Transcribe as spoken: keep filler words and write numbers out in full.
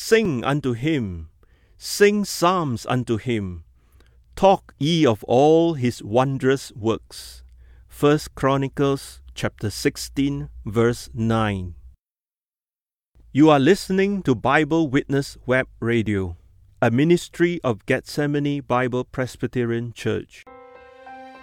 sing unto him, sing psalms unto him. Talk ye of all his wondrous works. First Chronicles chapter sixteen, verse nine. You are listening to Bible Witness Web Radio, a ministry of Gethsemane Bible Presbyterian Church.